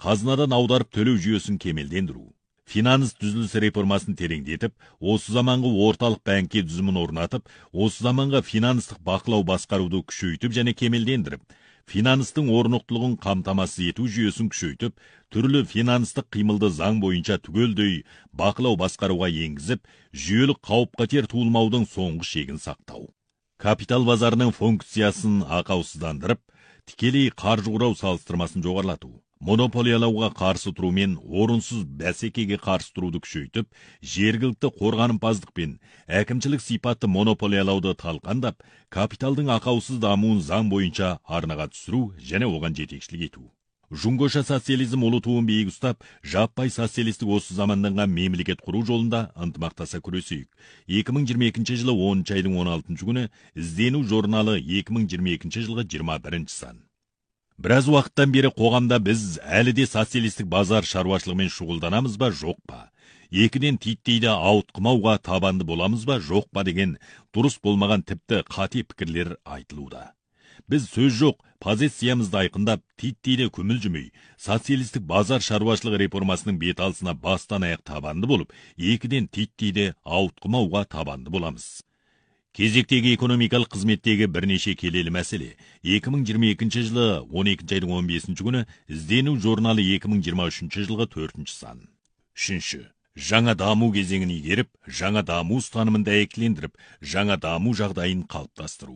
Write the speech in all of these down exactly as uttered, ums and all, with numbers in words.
қазынадан аударып төлеу жүйесін кемелдендіру. Финанс түзіліс реформасын тереңдетіп, осы заманғы орталық бәңке түзімін орнатып, осы заманға финанстық бақылау басқаруды күшейтіп және кемелдендіріп, финанстың орнықтылығын қамтамасыз ету жүйесін күшейтіп, түрлі финанстық қимылды заң бойынша түгелдей бақылау басқаруға енгізіп, жүйелік қауіп-қатер туылмаудың соңғы шегін сақтау. Капитал базарының функциясын ақаусыздандырып, тікелей қаржы құрау салыстырмасын жоғарлату. Монополиялауға қарсы тұру мен орынсыз бәсекеге қарсы тұруды күшейтіп, жергілікті қорғанымпаздық пен әкімшілік сипатты монополиялауды талқандап, капиталдың ақаусыз дамуын заң бойынша арнаға түсіру және оған жетекшілік ету. Жұңғоша социализм ұлы туын биік ұстап, жаппай социалистік осы заманданған мемлекет құру жолында ынтымақтаса күресейік. екі мың жиырма екінші жылы оныншы айдың он алтыншы күні іздену журналы екі мың жиырма екінші жылғы жиырма бірінші сан. Біраз уақыттан бері қоғамда біз әлі де социалистік базар шаруашылығымен шұғылданамыз ба, жоқ па? Екіден титтейді ауытқымауға табанды боламыз ба, жоқ па деген дұрыс болмаған тіпті қате пікірлер айтылуда. Біз сөз жоқ, позициямызды айқындап, титтейді көміл жүмей, социалистік базар шаруашылығы реформасының бет алысына бастан аяқ табанды болып, екіден титтейді ауытқымауға табанды боламыз. Кезектегі экономикалық қызметтегі бірнеше келелі мәселе. екі мың жиырма екінші жылы он екінші айдың он бесінші күні іздену журналы екі мың жиырма үшінші жылғы төртінші сан. Үшінші. Жаңа даму кезеңін игеріп, жаңа даму ұстанымын дәйектілендіріп, жаңа даму жағдайын қалыптастыру.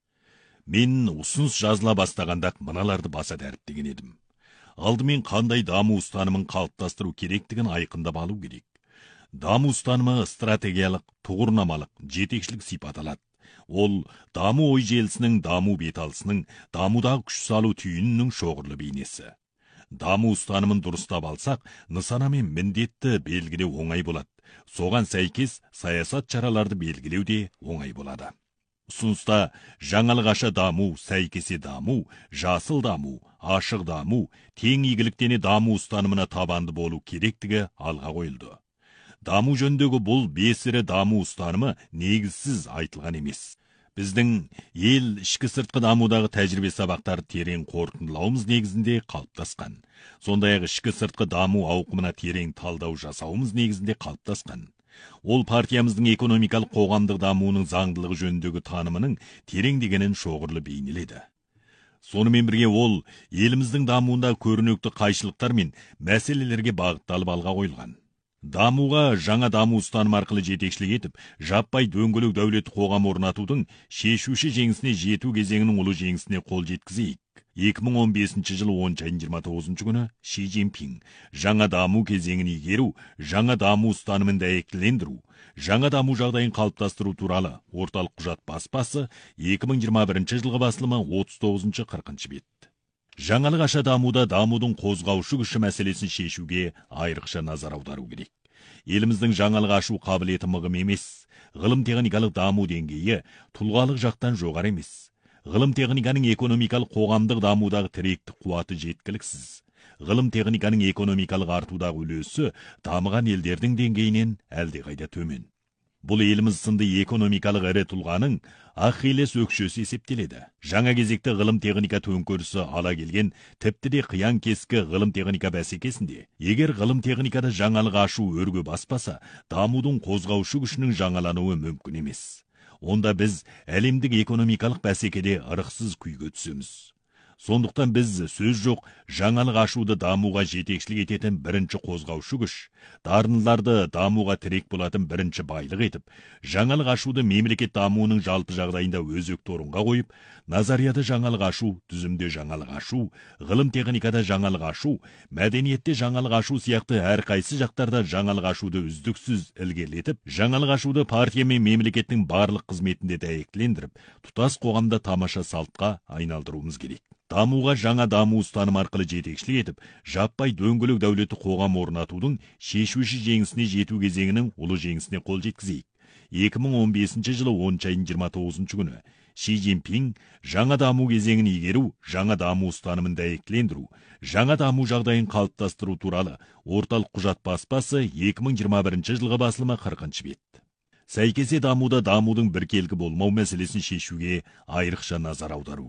Мен ұсыныс жазыла бастағанда мыналарды баса дәріптеген едім. Алдымен қандай даму ұстанымын қалыптастыру керектігін айқындап алу керек. Даму ұстанымы стратегиялық, тұғырнамалық, жетекшілік сипат алады. Ол даму ой желісінің, даму беталысының, дамудағы күш салу түйінінің шоғырлы бейнесі. Даму ұстанымын дұрыстап алсақ, нысана мен міндетті белгілеу оңай болады. Соған сәйкес саясат шараларды белгілеу де оңай болады. Ұсыныста жаңалық аша даму, сәйкесе даму, жасыл даму, ашық даму, тең игіліктене даму ұстанымына табанды болу керектігі алға қойылды. Даму жөндегі бұл бесірі даму ұстанымы негізсіз айтылған емес. Біздің ел ішкі сыртқы дамудағы тәжірибе сабақтары терең қорытындылауымыз негізінде қалыптасқан. Сондай-ақ ішкі сыртқы даму ауқымына терең талдау жасауымыз негізінде қалыптасқан. Ол партиямыздың экономикалық қоғамдық дамуының заңдылығы жөніндегі танымының тереңдегенін шоғырлы бейнеледі. Сонымен бірге ол еліміздің дамуында көрнекті қайшылықтар мен мәселелерге бағытталып алға қойылған. Дамуға жаңа даму ұстаным арқылы жетекшілік етіп, жаппай дөңгелек дәулетті қоғам орнатудың шешуші жеңісіне жету кезеңінің ұлы жеңісіне қол жеткізейік. екі мың он бесінші жылы оныншы айдың жиырма тоғызыншы күні Ши Цзиньпин жаңа даму кезеңін игеру, жаңа даму ұстанымын дәйектілендіру, жаңа даму жағдайын қалыптастыру туралы орталық құжат баспасы екі мың жиырма бірінші жылғы басылымы отыз тоғызыншы қырқыншы бет. Жаңалық аша дамуда дамудың қозғаушы күші мәселесін шешуге айрықша назар аудару керек. Еліміздің жаңалық ашу қабілеті мығым емес. Ғылым техникалық даму деңгейі тұлғалық жақтан жоғары емес. Ғылым техниканың экономикалық қоғамдық дамудағы тіректік қуаты жеткіліксіз. Ғылым техниканың экономикалық артудағы үлесі дамыған елдердің деңгейінен әлдеқайда төмен. Бұл еліміз сынды экономикалық ірі тұлғаның Ахиллес өкшесі есептеледі. Жаңа кезекті ғылым техника төңкерісі ала келген, тіпті де қиян кескі ғылым техника бәсекесінде, егер ғылым техникада жаңалық ашу өрге баспаса, дамудың қозғаушы күшінің жаңалануы мүмкін емес. Онда біз әлемдік экономикалық бәсекеде ырықсыз күйге түсеміз. Сондықтан біз сөз жоқ жаңалық ашуды дамуға жетекшілік ететін бірінші қозғаушы күш, дарындыларды дамуға тірек болатын бірінші байлық етіп, жаңалық ашуды мемлекет дамуының жалпы жағдайында өзекті орынға қойып, назарияда жаңалық ашу, түзімде жаңалық ашу, ғылым техникада жаңалық ашу, мәдениетте жаңалық ашу сияқты әрқайсы жақтарда жаңалық ашуды үздіксіз ілгерілетіп, жаңалық ашуды партия мен мемлекеттің барлық қызметінде дәйектілендіріп, тұтас қоғамда тамаша салтқа айналдыруымыз керек. Дамуға жаңа даму ұстаным арқылы жетекшілік етіп, жаппай дөңгелек дәулетті қоғам орнатудың шешуші жеңісіне жету кезеңінің ұлы жеңісіне қол жеткізейік. екі мың он бесінші жылы оныншы айдың жиырма тоғызыншы күні Ши Цзиньпин жаңа даму кезеңін игеру, жаңа даму ұстанымын дәйектілендіру, жаңа даму жағдайын қалыптастыру туралы орталық құжат баспасы екі мың жиырма бірінші жылғы басылымы қырқыншы бет. Сәйкесе дамуда дамудың біркелкі болмау мәселесін шешуге айрықша назар аудару керек.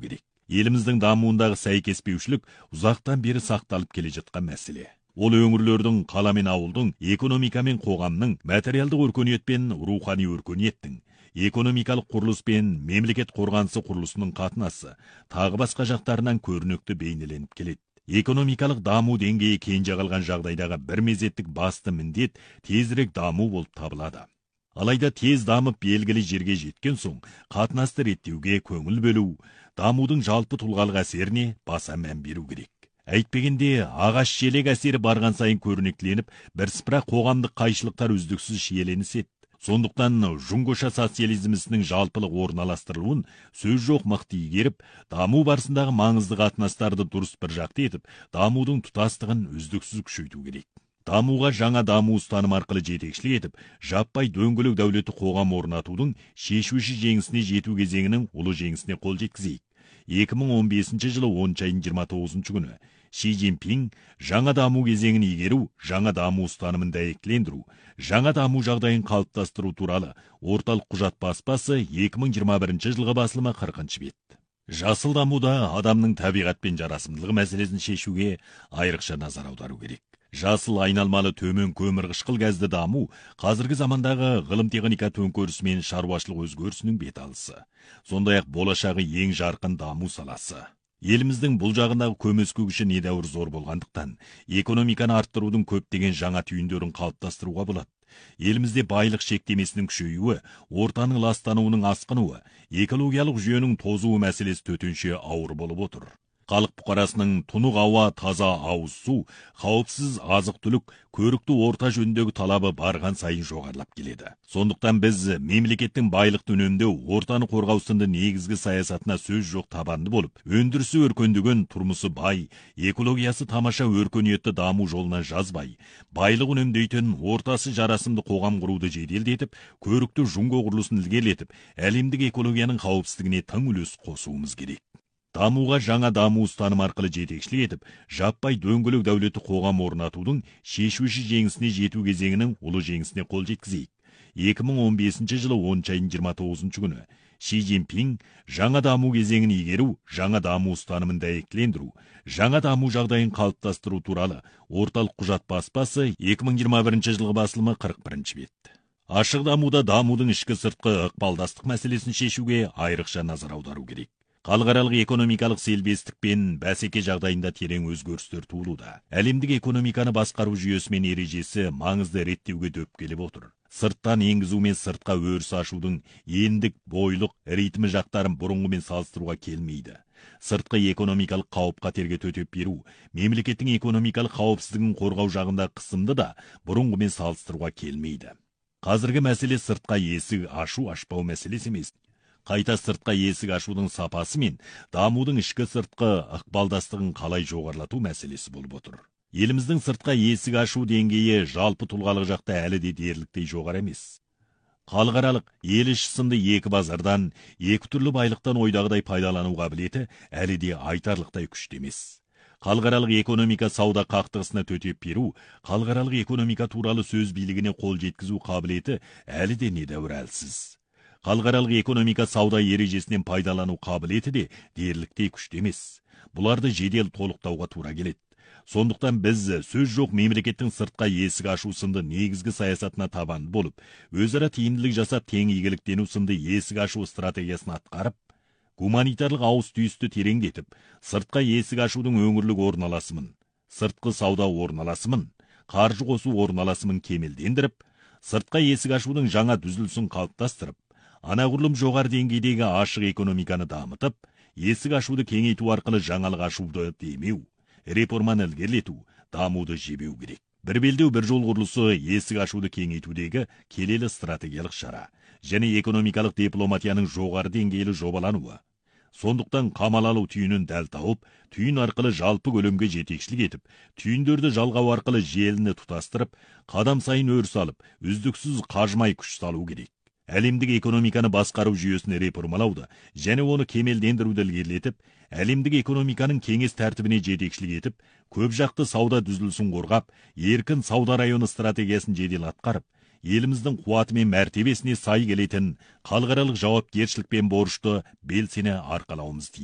Еліміздің дамуындағы сәйкеспеушілік ұзақтан бері сақталып келе жатқан мәселе. Ол өңірлердің, қала мен ауылдың, экономика мен қоғамның, материалдық өркениет пен рухани өркениеттің, экономикалық құрылыс пен мемлекет қорғанысы құрылысының қатынасы, тағы басқа жақтарынан көрнекті бейнеленіп келеді. Экономикалық даму деңгейі кенже қалған жағдайдағы бір мезеттік басты міндет тезірек даму болып табылады. Алайда тез дамып белгілі жерге жеткен соң, қатынасты реттеуге көңіл бөлу, дамудың жалпы тұлғалық әсеріне баса мән беру керек. Әйтпегенде ағаш желек әсері барған сайын көрнектіленіп, бірсыпыра қоғамдық қайшылықтар үздіксіз шиеленіседі. Сондықтан жұңғыша социализмісінің жалпылық орналастырылуын сөз жоқ мықты игеріп, даму барысындағы маңызды қатынастарды дұрыс бір жақты етіп, дамудың тұтастығын үздіксіз күшейту керек. Дамуға жаңа даму ұстаным арқылы жетекшілік етіп, жаппай дөңгелек дәулетті қоғам орнатудың шешуші жеңісіне жету кезеңінің ұлы жеңісіне қол жеткізейік. екі мың он бесінші жылы оныншы айының жиырма тоғызыншы күні Ши Цзиньпин жаңа даму кезеңін игеру, жаңа даму ұстанымын дәйектілендіру, жаңа даму жағдайын қалыптастыру туралы орталық құжат баспасы екі мың жиырма бірінші жылғы басылымы қырқыншы бет. Жасыл дамуда адамның табиғатпен жарасымдылығы мәселесін шешуге айрықша назар аудару керек. Жасыл айналмалы төмен көмір қышқыл газды даму қазіргі замандағы ғылым техника төңкерісі мен шаруашылық өзгерісінің беталысы. Сондай-ақ болашағы ең жарқын даму саласы. Еліміздің бұл жағындағы көмескі күші недәуір зор болғандықтан, экономиканы арттырудың көптеген жаңа түйіндерін қалыптастыруға болады. Елімізде байлық шектемесінің күшеюі, ортаның ластануының асқынуы, экологиялық жүйенің тозуы мәселесі төтенше ауыр болып отыр. Халық бұқарасының тұнық ауа, таза ауыз су, қауіпсіз азық-түлік, көрікті орта жөніндегі талабы барған сайын жоғарылап келеді. Сондықтан біз мемлекеттің байлықты үнемдеу, ортаны қорғау сынды негізгі саясатына сөз жоқ табанды болып, өндірісі өркендеген, тұрмысы бай, экологиясы тамаша өркениетті даму жолына жазбай, байлық үнемдейтін, ортасы жарасымды қоғам құруды жеделдетіп, көрікті жұңго құрылысын ілгерілетіп, әлемдік экологияның қауіпсіздігіне тың үлес қосуымыз керек. Дамуға жаңа даму ұстаным арқылы жетекшілік етіп, жаппай дөңгелек дәулетті қоғам орнатудың шешуші жеңісіне жету кезеңінің ұлы жеңісіне қол жеткізейік. екі мың он бесінші жылы оныншы айының жиырма тоғызыншы күні Ши Цзиньпин жаңа даму кезеңін игеру, жаңа даму ұстанымын дәйектілендіру, жаңа даму жағдайын қалыптастыру туралы орталық құжат баспасы екі мың жиырма бірінші жылғы басылымы қырық бірінші бет. Ашық дамуда дамудың ішкі сыртқы ықпалдастық мәселесін шешуге айрықша назар аудару керек. Халықаралық экономикалық селбестік пен бәсеке жағдайында терең өзгерістер туылуда. Әлемдік экономиканы басқару жүйесі мен ережесі маңызды реттеуге дөп келіп отыр. Сырттан енгізу мен сыртқа өріс ашудың ендік, бойлық, ритмі жақтарын бұрынғымен салыстыруға келмейді. Сыртқы экономикалық қауіп-қатерге төтеп беру, мемлекеттің экономикалық қауіпсіздігін қорғау жағында қысымды да бұрынғымен салыстыруға келмейді. Қазіргі мәселе сыртқа есік ашу, ашпау мәселесі емес. Қайта сыртқа есік ашудың сапасы мен дамудың ішкі сыртқы ықпалдастығын қалай жоғарлату мәселесі болып отыр. Еліміздің сыртқа есік ашу деңгейі жалпы тұлғалық жақта әлі де дерліктей жоғары емес. Халықаралық ел іші сынды екі базардан, екі түрлі байлықтан ойдағыдай пайдалану қабілеті әлі де айтарлықтай күшті емес. Халықаралық экономика сауда қақтығысына төтеп беру, халықаралық экономика туралы сөз билігіне қол жеткізу қабілеті әлі де недәуір әлсіз. Халықаралық экономика сауда ережесінен пайдалану қабілеті де дерліктей күшті емес. Бұларды жедел толықтауға тура келеді. Сондықтан біз сөз жоқ мемлекеттің сыртқа есік ашу сынды негізгі саясатына табанды болып, өзара тиімділік жасап тең игіліктену сынды есік ашу стратегиясын атқарып, гуманитарлық ауыз түйісті тереңдетіп, сыртқа есік ашудың өңірлік орналасымын, сыртқы сауда орналасымын, қаржы қосу орналасымын кемелдендіріп, сыртқа есік ашудың жаңа дүзілісін қалыптастырып, анағұрлым жоғары деңгейдегі ашық экономиканы дамытып, есік ашуды кеңейту арқылы жаңалық ашуды демеу, реформаны ілгерілету, дамуды жебеу керек. Бір белдеу бір жол құрылысы есік ашуды кеңейтудегі келелі стратегиялық шара және экономикалық дипломатияның жоғары деңгейлі жобалануы. Сондықтан қамал алу түйінін дәл тауып, түйін арқылы жалпы көлемге жетекшілік етіп, түйіндерді жалғау арқылы желіні тұтастырып, қадам сайын өріс алып, үздіксіз қажымай күш салу керек. Әлемдік экономиканы басқару жүйесін реформалауды және оны кемелдендіруді ілгерілетіп, әлемдік экономиканың кеңес тәртібіне жетекшілік етіп, көп жақты сауда дүзілісін қорғап, еркін сауда районы стратегиясын жедел атқарып, еліміздің қуаты мен мәртебесіне сай келетін халықаралық жауапкершілік пен борышты белсене арқалауымыз тиіс.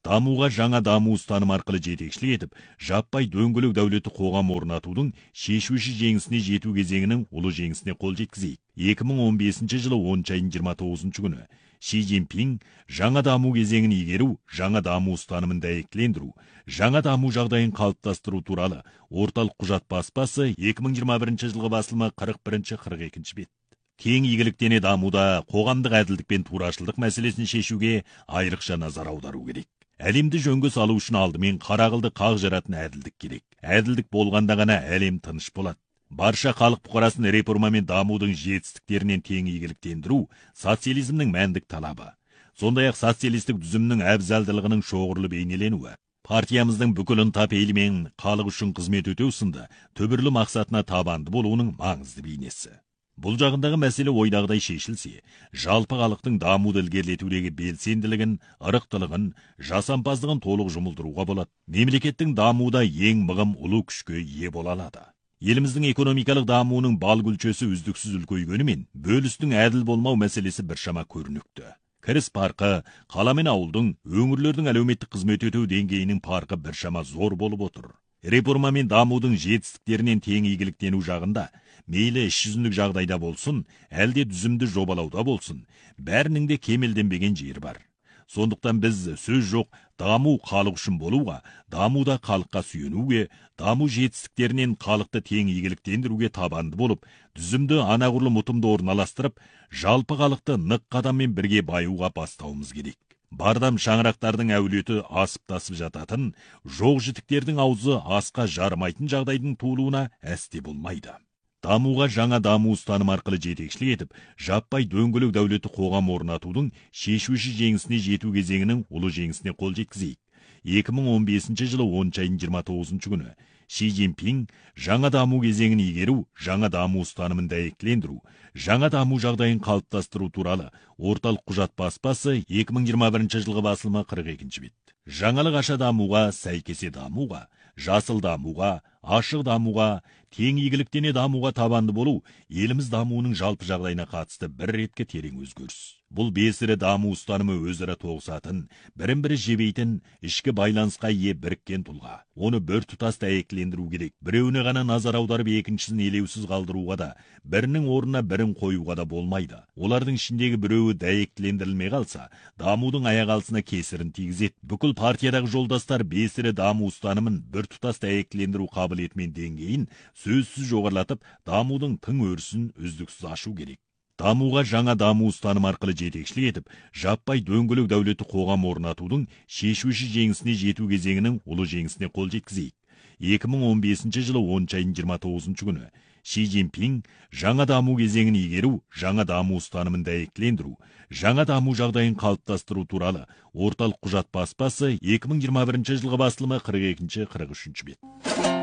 дамуға жаңа даму ұстаным арқылы жетекшілік етіп, жаппай дөңгелек дәулеті қоғам орнатудың шешуші жеңісіне жету кезеңінің ұлы жеңісіне қол жеткізейік. екі мың он бесінші жылы оныншы айдың жиырма тоғызыншы күні Ши Цзиньпин жаңа даму кезеңін игеру, жаңа даму ұстанымын дәйектілендіру, жаңа даму жағдайын қалыптастыру туралы орталық құжат баспасы екі мың жиырма бірінші жылғы басылымы қырық бірінші қырық екінші бет. Тең игіліктене дамуда қоғамдық әділдік пен турашылдық мәселесін шешуге айрықша назар аудару керек. Әлемді жөнге салу үшін алдымен қара қылды қақ жаратын әділдік керек. Әділдік болғанда ғана әлем тыныш болады. Барша халық бұқарасын реформа мен дамудың жетістіктерінен тең игіліктендіру социализмнің мәндік талабы. Сондай-ақ социалистік түзімнің әбзалдылығының шоғырлы бейнеленуі. Партиямыздың бүкіл ынта-пейілі мен халық үшін қызмет өтеу сынды түбірлі мақсатына табанды болуының маңызды бейнесі. Бұл жағындағы мәселе ойдағыдай шешілсе, жалпы халықтың дамуды ілгерілетудегі белсенділігін, ырықтылығын, жасампаздығын толық жұмылдыруға болады. Мемлекеттің дамуда ең мығым ұлы күшке ие бола алады. Еліміздің экономикалық дамуының бал гүлчесі үздіксіз үлкейгенімен, бөлістің әділ болмау мәселесі біршама көрінікті. Кіріс парқы, қала мен ауылдың, өңірлердің әлеуметтік қызмет өтеу деңгейінің парқы біршама зор болып отыр. Реформа мен дамудың жетістіктерінен тең игіліктену жағында, мейлі іс жүзіндік жағдайда болсын, әлде дүзімді жобалауда болсын, бәрінің де кемелденбеген жері бар. Сондықтан біз сөз жоқ, даму халық үшін болуға, дамуда халыққа сүйенуге, даму жетістіктерінен халықты тең игіліктендіруге табанды болып, дүзімді анағұрлым ұтымды орналастырып, жалпы халықты нық қадаммен бірге баюға бастауымыз керек. Бардам шаңырақтардың әулеті асып тасып жататын, жоқ жітіктердің аузы асқа жармайтын жағдайдың туылуына әсте болмайды. Дамуға жаңа даму ұстаным арқылы жетекшілік етіп, жаппай дөңгелек дәулеті қоғам орнатудың шешуші жеңісіне жету кезеңінің ұлы жеңісіне қол жеткізейік. екі мың он бесінші жылы оныншы айдың жиырма тоғызыншы күні Ши Цзиньпин жаңа даму кезеңін игеру, жаңа даму ұстанымын дәйектілендіру, жаңа даму жағдайын қалыптастыру туралы орталық құжат баспасы екі мың жиырма бірінші жылғы басылымы қырық екінші бет. Жаңалық аша дамуға, сәйкесе дамуға, жасыл дамуға, ашық дамуға, тең игіліктене дамуға табанды болу еліміз дамуының жалпы жағдайына қатысты бір ретке терең өзгеріс. Бұл бесірі даму ұстанымы өзара тоғысатын, бірін-бірі жебейтін, ішкі байланысқа ие біріккен тұлға. Оны бір тұтас дәйектілендіру керек. Біреуіне ғана назар аударып екіншісін елеусіз қалдыруға да, бірінің орнына бірін қоюға да болмайды. Олардың ішіндегі біреуі дәйектілендірілмей қалса, дамудың аяқ алысына кесірін тигізеді. Бүкіл партиядағы жолдастар бесірі даму ұстанымын бір тұтас дәйектілендіру қабілетімен деңгейін сөзсіз жоғарлатып, дамудың тың өрісін үздіксіз ашу керек. Дамуға жаңа даму ұстаным арқылы жетекшілік етіп, жаппай дөңгелек дәулеті қоғам орнатудың шешуші жеңісіне жету кезеңінің ұлы жеңісіне қол жеткізейік. екі мың он бесінші жылы оныншы айдың жиырма тоғызыншы күні Ши Цзиньпин жаңа даму кезеңін игеру, жаңа даму ұстанымын дәйектілендіру, жаңа даму жағдайын қалыптастыру туралы орталық құжат баспасы екі мың жиырма бірінші жылғы басылымы қырық екінші қырық үшінші бет.